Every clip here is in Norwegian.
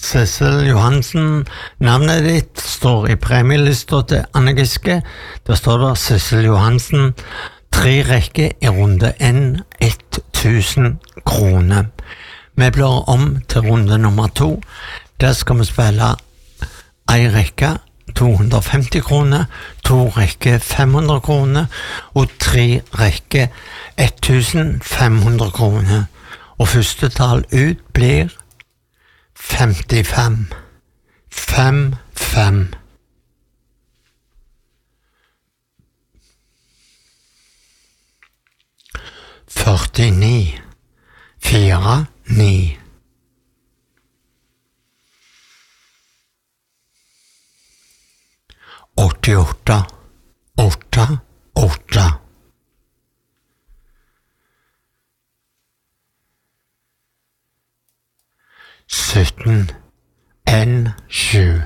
Sissel Johansen. Navnet ditt står i premielista til Anne Giske. Der står det Sissel Johansen. 3 rekker i runde 1, 1000 kroner. Vi blar om til runde nummer 2. Der skal vi spille 1 rekke 250 kroner, 2 rekker 500 kroner og 3 rekker 1500 kroner. Og første tall ut blir 55. 5-5. Førtini. 4-9. 88. 8-8. 17. 1-7.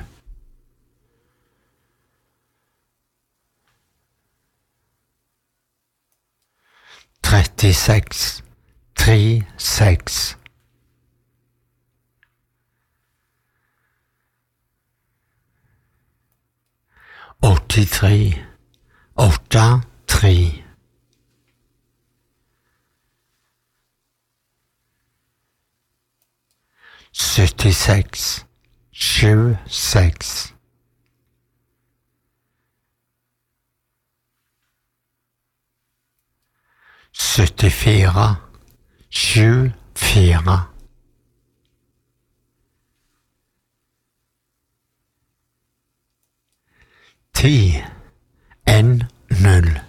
36. 3-6. 83. 8-3. 76. 7-6. 74. 7-4. 10. 1-0.